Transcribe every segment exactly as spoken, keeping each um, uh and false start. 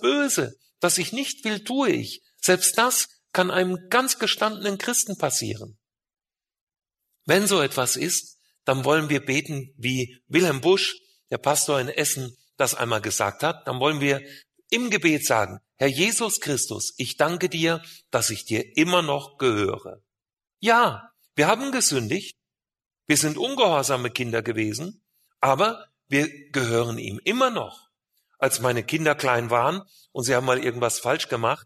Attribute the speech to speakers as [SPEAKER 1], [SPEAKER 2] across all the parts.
[SPEAKER 1] Böse, das ich nicht will, tue ich. Selbst das kann einem ganz gestandenen Christen passieren. Wenn so etwas ist, dann wollen wir beten, wie Wilhelm Busch, der Pastor in Essen, das einmal gesagt hat. Dann wollen wir im Gebet sagen, Herr Jesus Christus, ich danke dir, dass ich dir immer noch gehöre. Ja, wir haben gesündigt, wir sind ungehorsame Kinder gewesen, aber wir gehören ihm immer noch. Als meine Kinder klein waren und sie haben mal irgendwas falsch gemacht,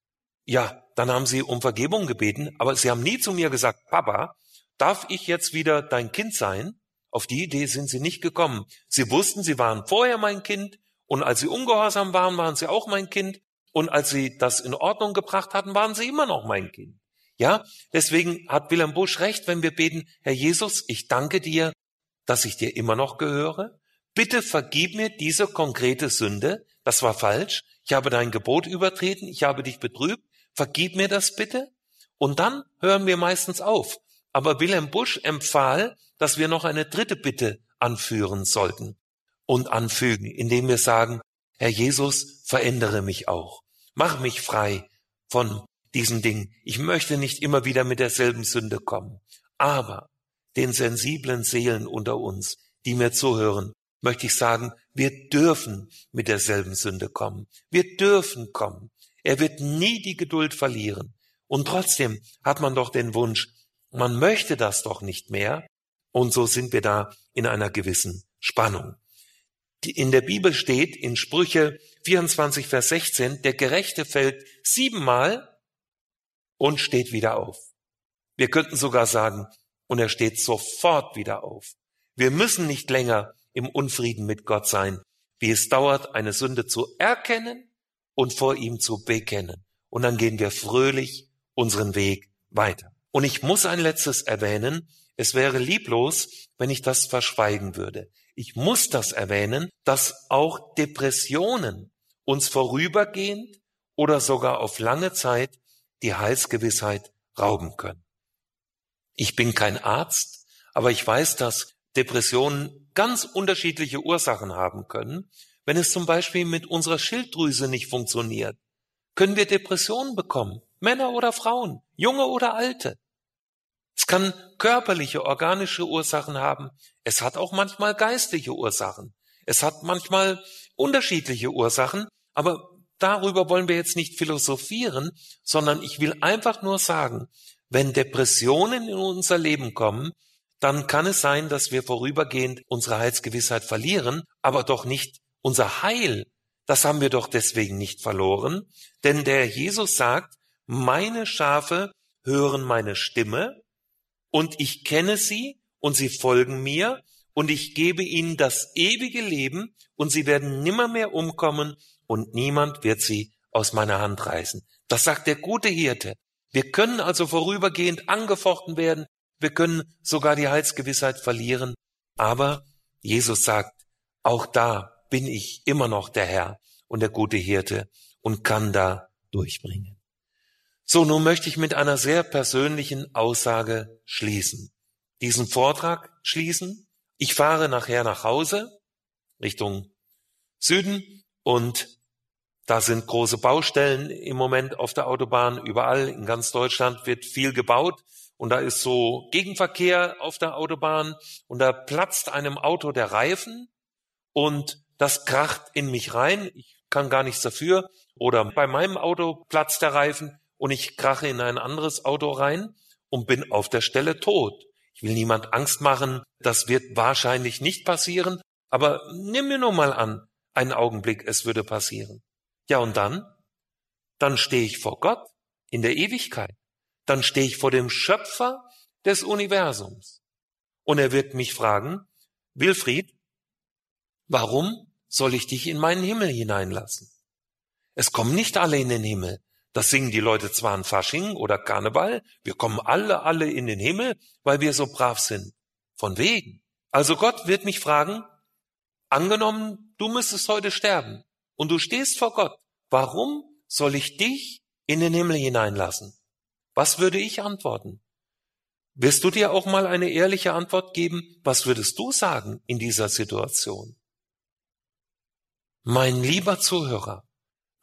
[SPEAKER 1] ja, dann haben sie um Vergebung gebeten, aber sie haben nie zu mir gesagt, Papa, darf ich jetzt wieder dein Kind sein? Auf die Idee sind sie nicht gekommen. Sie wussten, sie waren vorher mein Kind und als sie ungehorsam waren, waren sie auch mein Kind und als sie das in Ordnung gebracht hatten, waren sie immer noch mein Kind. Ja, deswegen hat Wilhelm Busch recht, wenn wir beten, Herr Jesus, ich danke dir, dass ich dir immer noch gehöre. Bitte vergib mir diese konkrete Sünde. Das war falsch. Ich habe dein Gebot übertreten. Ich habe dich betrübt. Vergib mir das bitte. Und dann hören wir meistens auf. Aber Wilhelm Busch empfahl, dass wir noch eine dritte Bitte anführen sollten und anfügen, indem wir sagen, Herr Jesus, verändere mich auch. Mach mich frei von diesen Dingen. Ich möchte nicht immer wieder mit derselben Sünde kommen. Aber den sensiblen Seelen unter uns, die mir zuhören, möchte ich sagen, wir dürfen mit derselben Sünde kommen. Wir dürfen kommen. Er wird nie die Geduld verlieren. Und trotzdem hat man doch den Wunsch, man möchte das doch nicht mehr. Und so sind wir da in einer gewissen Spannung. In der Bibel steht in Sprüche vierundzwanzig, Vers sechzehn, der Gerechte fällt siebenmal und steht wieder auf. Wir könnten sogar sagen, und er steht sofort wieder auf. Wir müssen nicht länger im Unfrieden mit Gott sein, wie es dauert, eine Sünde zu erkennen und vor ihm zu bekennen. Und dann gehen wir fröhlich unseren Weg weiter. Und ich muss ein letztes erwähnen, es wäre lieblos, wenn ich das verschweigen würde. Ich muss das erwähnen, dass auch Depressionen uns vorübergehend oder sogar auf lange Zeit die Heilsgewissheit rauben können. Ich bin kein Arzt, aber ich weiß, dass Depressionen ganz unterschiedliche Ursachen haben können. Wenn es zum Beispiel mit unserer Schilddrüse nicht funktioniert, können wir Depressionen bekommen, Männer oder Frauen, junge oder alte. Es kann körperliche, organische Ursachen haben. Es hat auch manchmal geistliche Ursachen. Es hat manchmal unterschiedliche Ursachen, aber darüber wollen wir jetzt nicht philosophieren, sondern ich will einfach nur sagen, wenn Depressionen in unser Leben kommen, dann kann es sein, dass wir vorübergehend unsere Heilsgewissheit verlieren, aber doch nicht unser Heil. Das haben wir doch deswegen nicht verloren, denn der Jesus sagt, meine Schafe hören meine Stimme und ich kenne sie und sie folgen mir und ich gebe ihnen das ewige Leben und sie werden nimmermehr umkommen und niemand wird sie aus meiner Hand reißen. Das sagt der gute Hirte. Wir können also vorübergehend angefochten werden, wir können sogar die Heilsgewissheit verlieren, aber Jesus sagt, auch da bin ich immer noch der Herr und der gute Hirte und kann da durchbringen. So, nun möchte ich mit einer sehr persönlichen Aussage schließen. Diesen Vortrag schließen. Ich fahre nachher nach Hause, Richtung Süden, und da sind große Baustellen im Moment auf der Autobahn. Überall in ganz Deutschland wird viel gebaut und da ist so Gegenverkehr auf der Autobahn und da platzt einem Auto der Reifen und das kracht in mich rein. Ich kann gar nichts dafür. Oder bei meinem Auto platzt der Reifen und ich krache in ein anderes Auto rein und bin auf der Stelle tot. Ich will niemand Angst machen. Das wird wahrscheinlich nicht passieren. Aber nimm mir nur mal an, einen Augenblick, es würde passieren. Ja, und dann? Dann stehe ich vor Gott in der Ewigkeit. Dann stehe ich vor dem Schöpfer des Universums. Und er wird mich fragen, Wilfried, warum soll ich dich in meinen Himmel hineinlassen? Es kommen nicht alle in den Himmel. Das singen die Leute zwar an Fasching oder Karneval. Wir kommen alle, alle in den Himmel, weil wir so brav sind. Von wegen. Also Gott wird mich fragen, angenommen, du müsstest heute sterben und du stehst vor Gott. Warum soll ich dich in den Himmel hineinlassen? Was würde ich antworten? Wirst du dir auch mal eine ehrliche Antwort geben? Was würdest du sagen in dieser Situation? Mein lieber Zuhörer,